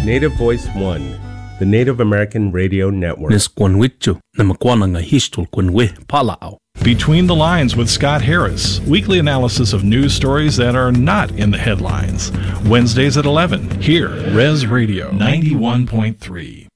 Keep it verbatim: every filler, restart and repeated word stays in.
Native Voice One, the Native American Radio Network. Between the Lines with Scott Harris, weekly analysis of news stories that are not in the headlines. Wednesdays at eleven, here, Res Radio ninety-one point three.